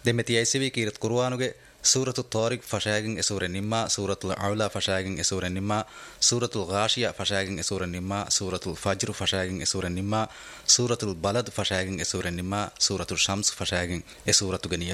دمتي سيبي كيرت قرآنه سورة الطارق فشاغن سورة النماء سورة العلا فشاغن سورة النماء سورة الغاشية فشاغن سورة النماء سورة الفجر فشاغن سورة النماء سورة البلد فشاغن سورة النماء سورة الشمس فشاغن سورة غنيات